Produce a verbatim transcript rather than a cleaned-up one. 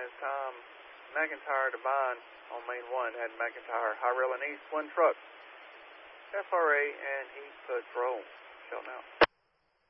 is Tom McIntyre Devine on Main one. Had McIntyre, High Rail and East, one truck. F R A and Heat Patrol. Shutting out.